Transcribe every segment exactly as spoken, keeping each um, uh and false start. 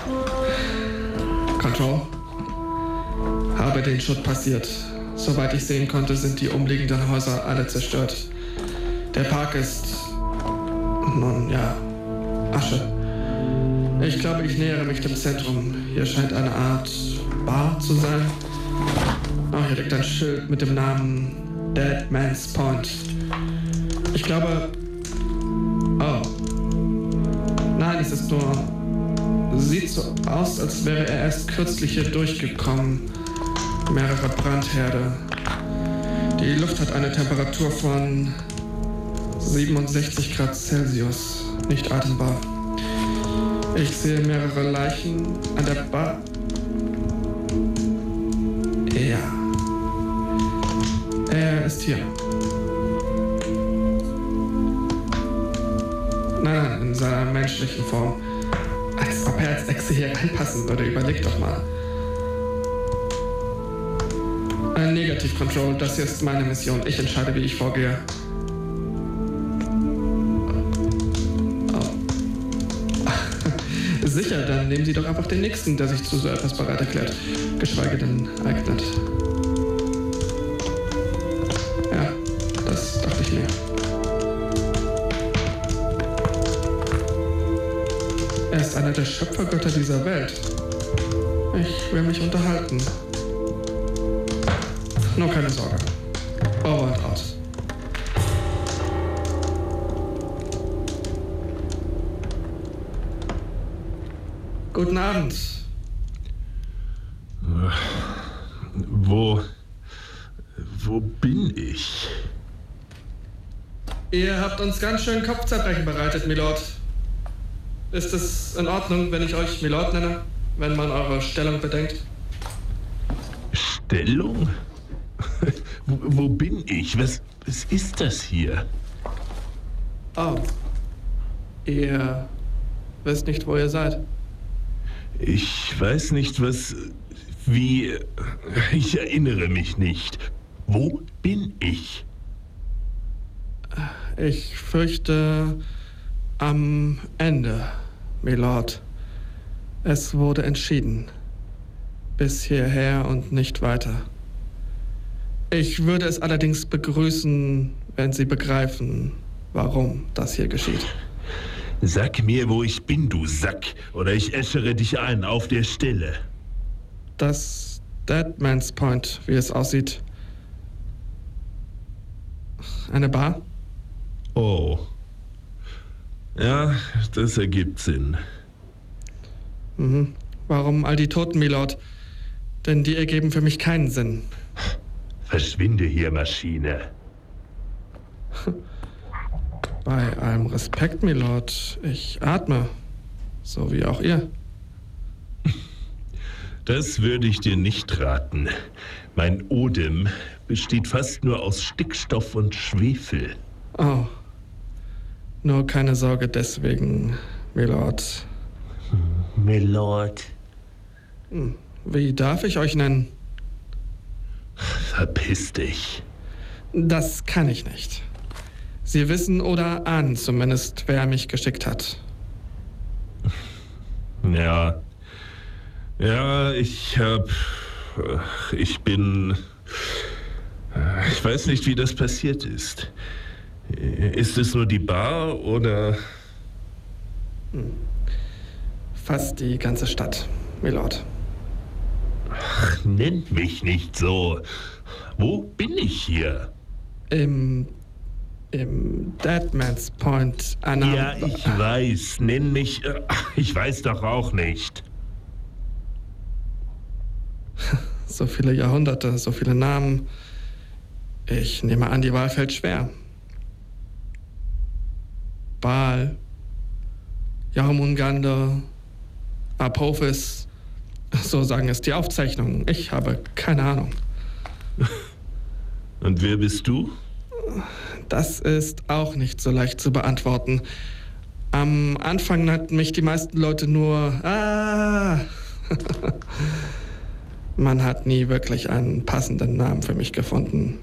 Control. Habe den Schutt passiert. Soweit ich sehen konnte, sind die umliegenden Häuser alle zerstört. Der Park ist, nun ja, Asche. Ich glaube, ich nähere mich dem Zentrum. Hier scheint eine Art Bar zu sein. Oh, hier liegt ein Schild mit dem Namen Dead Man's Point. Ich glaube... Oh. Nein, es ist nur... Sieht so aus, als wäre er erst kürzlich hier durchgekommen. Mehrere Brandherde. Die Luft hat eine Temperatur von siebenundsechzig Grad Celsius. Nicht atembar. Ich sehe mehrere Leichen an der Bar. Ja. Er ist hier. Nein, in seiner menschlichen Form. Als ob er als Echse hier reinpassen würde. Überleg doch mal. Ein Negativ-Control, das hier ist meine Mission. Ich entscheide, wie ich vorgehe. Oh. Sicher, dann nehmen Sie doch einfach den Nächsten, der sich zu so etwas bereit erklärt. Geschweige denn eignet. Ja, das dachte ich mir. Er ist einer der Schöpfergötter dieser Welt. Ich will mich unterhalten. Nur keine Sorge. Over und out. Guten Abend. Wo... Wo bin ich? Ihr habt uns ganz schön Kopfzerbrechen bereitet, Milord. Ist es in Ordnung, wenn ich euch Milord nenne, wenn man eure Stellung bedenkt? Stellung? wo, wo bin ich? Was, was ist das hier? Oh. Ihr wisst nicht, wo ihr seid. Ich weiß nicht, was... Wie... Ich erinnere mich nicht. Wo bin ich? Ich fürchte... Am Ende, Milord. Es wurde entschieden. Bis hierher und nicht weiter. Ich würde es allerdings begrüßen, wenn Sie begreifen, warum das hier geschieht. Sag mir, wo ich bin, du Sack, oder ich äschere dich ein auf der Stelle. Das Dead Man's Point, wie es aussieht. Eine Bar? Oh. Ja, das ergibt Sinn. Mhm. Warum all die Toten, Milord? Denn die ergeben für mich keinen Sinn. Verschwinde hier, Maschine. Bei allem Respekt, Milord. Ich atme. So wie auch ihr. Das würde ich dir nicht raten. Mein Odem besteht fast nur aus Stickstoff und Schwefel. Oh. Nur keine Sorge deswegen, Milord. Milord. Wie darf ich euch nennen? Verpiss dich. Das kann ich nicht. Sie wissen oder ahnen zumindest, wer mich geschickt hat. Ja. Ja, ich hab... Ich bin... Ich weiß nicht, wie das passiert ist. Ist es nur die Bar oder... Fast die ganze Stadt, Milord. Ach, nennt mich nicht so. Wo bin ich hier? Im... Im Dead Man's Point. Einer ja, ich ba- weiß. Nenn mich... Ich weiß doch auch nicht. So viele Jahrhunderte, so viele Namen. Ich nehme an, die Wahl fällt schwer. Baal, Jormungandr, Apophis, so sagen es die Aufzeichnungen. Ich habe keine Ahnung. Und wer bist du? Das ist auch nicht so leicht zu beantworten. Am Anfang nannten mich die meisten Leute nur Ah. Man hat nie wirklich einen passenden Namen für mich gefunden.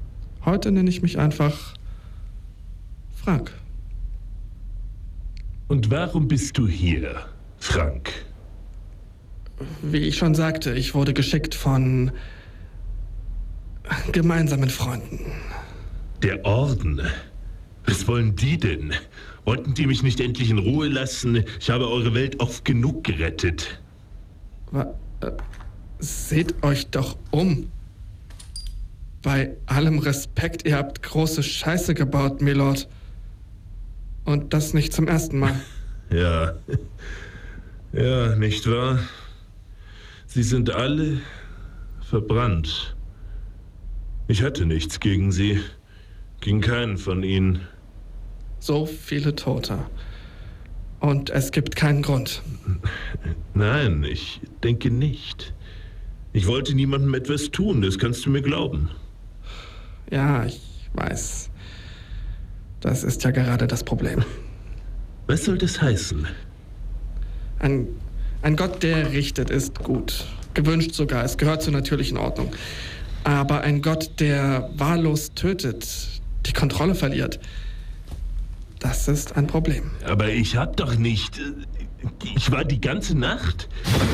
Heute nenne ich mich einfach Frank. Und warum bist du hier, Frank? Wie ich schon sagte, ich wurde geschickt von gemeinsamen Freunden. Der Orden? Was wollen die denn? Wollten die mich nicht endlich in Ruhe lassen? Ich habe eure Welt oft genug gerettet. Aber, äh, seht euch doch um. Bei allem Respekt, ihr habt große Scheiße gebaut, Milord. Und das nicht zum ersten Mal. Ja. Ja, nicht wahr? Sie sind alle verbrannt. Ich hatte nichts gegen sie. Gegen keinen von ihnen. So viele Tote. Und es gibt keinen Grund. Nein, ich denke nicht. Ich wollte niemandem etwas tun, das kannst du mir glauben. Ja, ich weiß. Das ist ja gerade das Problem. Was soll das heißen? Ein, ein Gott, der richtet, ist gut. Gewünscht sogar, es gehört zur natürlichen Ordnung. Aber ein Gott, der wahllos tötet, die Kontrolle verliert, das ist ein Problem. Aber ich hab doch nicht... Ich war die ganze Nacht...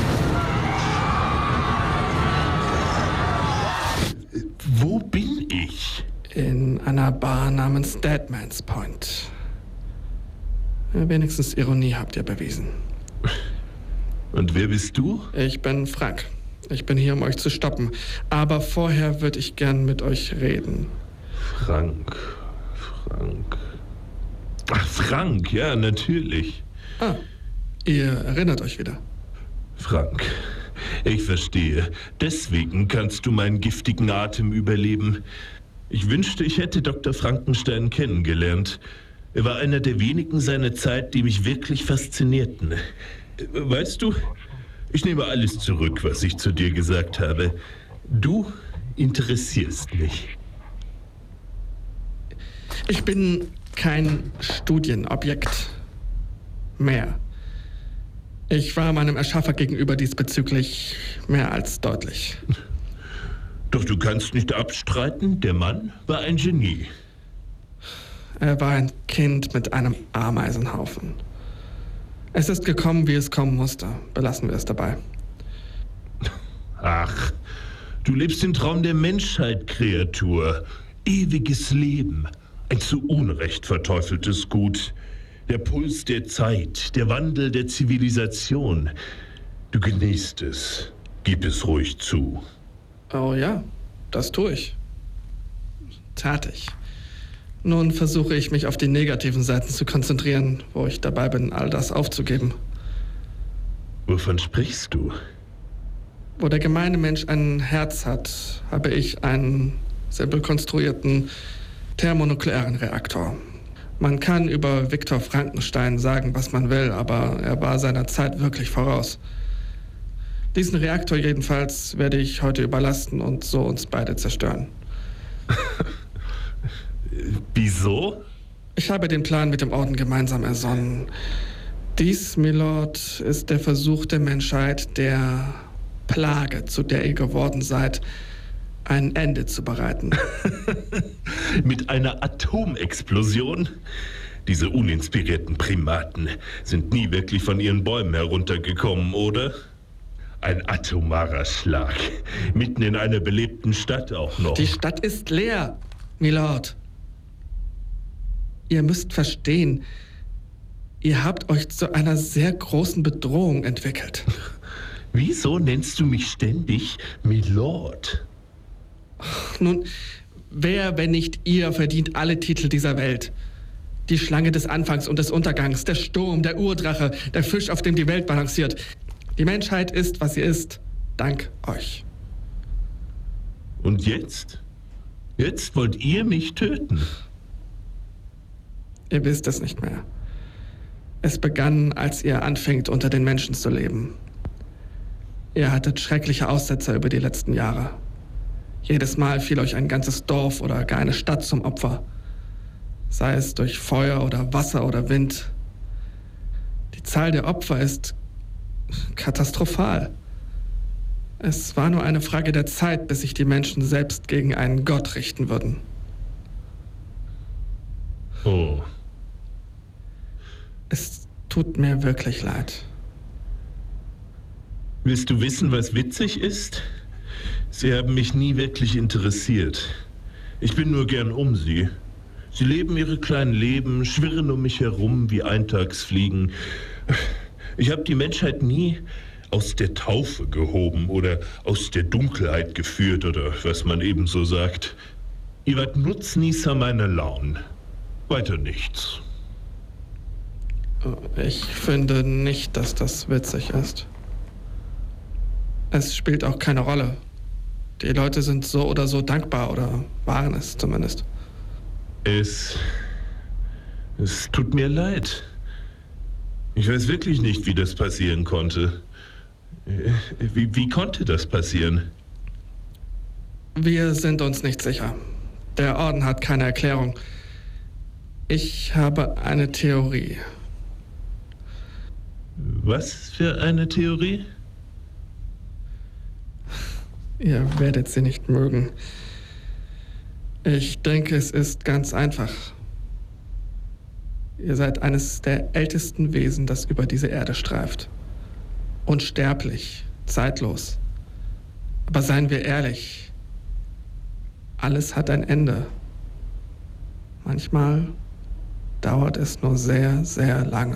Wo bin ich? In einer Bar namens Deadman's Point. Wenigstens Ironie habt ihr bewiesen. Und wer bist du? Ich bin Frank. Ich bin hier, um euch zu stoppen. Aber vorher würde ich gern mit euch reden. Frank. Frank. Ach, Frank, ja, natürlich. Ah, ihr erinnert euch wieder. Frank, ich verstehe. Deswegen kannst du meinen giftigen Atem überleben. Ich wünschte, ich hätte Doktor Frankenstein kennengelernt. Er war einer der wenigen seiner Zeit, die mich wirklich faszinierten. Weißt du, ich nehme alles zurück, was ich zu dir gesagt habe. Du interessierst mich. Ich bin kein Studienobjekt mehr. Ich war meinem Erschaffer gegenüber diesbezüglich mehr als deutlich. Doch du kannst nicht abstreiten, der Mann war ein Genie. Er war ein Kind mit einem Ameisenhaufen. Es ist gekommen, wie es kommen musste. Belassen wir es dabei. Ach, du lebst den Traum der Menschheit, Kreatur. Ewiges Leben. Ein zu Unrecht verteufeltes Gut. Der Puls der Zeit, der Wandel der Zivilisation. Du genießt es. Gib es ruhig zu. Oh ja, das tue ich. Tat ich. Nun versuche ich, mich auf die negativen Seiten zu konzentrieren, wo ich dabei bin, all das aufzugeben. Wovon sprichst du? Wo der gemeine Mensch ein Herz hat, habe ich einen simpel konstruierten thermonuklearen Reaktor. Man kann über Viktor Frankenstein sagen, was man will, aber er war seiner Zeit wirklich voraus. Diesen Reaktor jedenfalls werde ich heute überlasten und so uns beide zerstören. Wieso? Ich habe den Plan mit dem Orden gemeinsam ersonnen. Dies, Milord, ist der Versuch der Menschheit, der Plage, zu der ihr geworden seid, ein Ende zu bereiten. Mit einer Atomexplosion? Diese uninspirierten Primaten sind nie wirklich von ihren Bäumen heruntergekommen, oder? Ein atomarer Schlag. Mitten in einer belebten Stadt auch noch. Die Stadt ist leer, Milord. Ihr müsst verstehen, ihr habt euch zu einer sehr großen Bedrohung entwickelt. Wieso nennst du mich ständig Milord? Nun, wer, wenn nicht ihr, verdient alle Titel dieser Welt? Die Schlange des Anfangs und des Untergangs, der Sturm, der Urdrache, der Fisch, auf dem die Welt balanciert. Die Menschheit ist, was sie ist, dank euch. Und jetzt? Jetzt wollt ihr mich töten? Ihr wisst es nicht mehr. Es begann, als ihr anfingt, unter den Menschen zu leben. Ihr hattet schreckliche Aussetzer über die letzten Jahre. Jedes Mal fiel euch ein ganzes Dorf oder gar eine Stadt zum Opfer. Sei es durch Feuer oder Wasser oder Wind. Die Zahl der Opfer ist katastrophal. Es war nur eine Frage der Zeit, bis sich die Menschen selbst gegen einen Gott richten würden. Oh. Es tut mir wirklich leid. Willst du wissen, was witzig ist? Sie haben mich nie wirklich interessiert. Ich bin nur gern um sie. Sie leben ihre kleinen Leben, schwirren um mich herum wie Eintagsfliegen. Ich habe die Menschheit nie aus der Taufe gehoben oder aus der Dunkelheit geführt oder was man eben so sagt. Ihr wart Nutznießer meiner Launen. Weiter nichts. Ich finde nicht, dass das witzig ist. Es spielt auch keine Rolle. Die Leute sind so oder so dankbar oder waren es zumindest. Es... Es tut mir leid. Ich weiß wirklich nicht, wie das passieren konnte. Wie, wie konnte das passieren? Wir sind uns nicht sicher. Der Orden hat keine Erklärung. Ich habe eine Theorie. Was für eine Theorie? Ihr werdet sie nicht mögen. Ich denke, es ist ganz einfach. Ihr seid eines der ältesten Wesen, das über diese Erde streift. Unsterblich, zeitlos. Aber seien wir ehrlich, alles hat ein Ende. Manchmal dauert es nur sehr, sehr lange.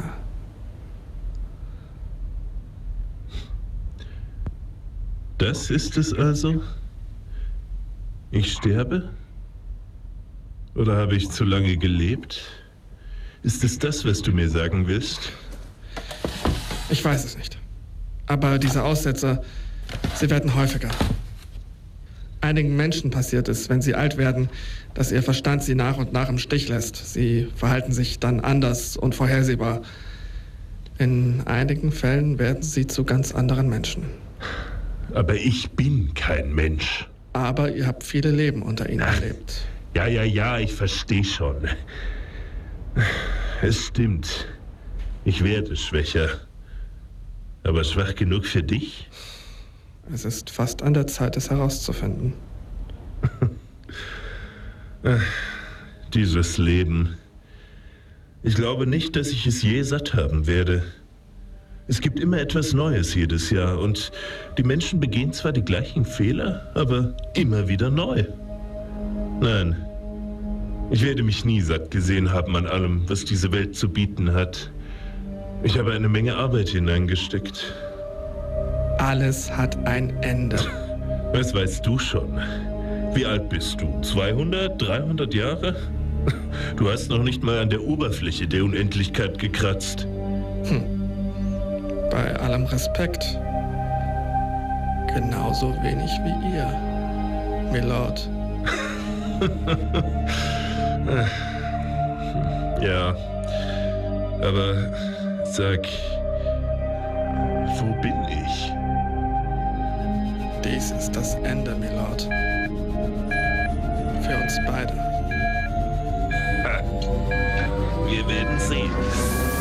Das ist es also? Ich sterbe? Oder habe ich zu lange gelebt? Ist es das, was du mir sagen willst? Ich weiß es nicht. Aber diese Aussetzer, sie werden häufiger. Einigen Menschen passiert es, wenn sie alt werden, dass ihr Verstand sie nach und nach im Stich lässt. Sie verhalten sich dann anders und vorhersehbar. In einigen Fällen werden sie zu ganz anderen Menschen. Aber ich bin kein Mensch. Aber ihr habt viele Leben unter ihnen Ach, erlebt. Ja, ja, ja, ich verstehe schon. Es stimmt. Ich werde schwächer. Aber schwach genug für dich? Es ist fast an der Zeit, es herauszufinden. Ach, dieses Leben. Ich glaube nicht, dass ich es je satt haben werde. Es gibt immer etwas Neues jedes Jahr und die Menschen begehen zwar die gleichen Fehler, aber immer wieder neu. Nein, ich werde mich nie satt gesehen haben an allem, was diese Welt zu bieten hat. Ich habe eine Menge Arbeit hineingesteckt. Alles hat ein Ende. Das weißt du schon. Wie alt bist du? zweihundert, dreihundert Jahre? Du hast noch nicht mal an der Oberfläche der Unendlichkeit gekratzt. Hm. Bei allem Respekt. Genauso wenig wie ihr, Milord. Ja, aber sag, wo bin ich? Dies ist das Ende, Milord. Für uns beide. Wir werden sehen.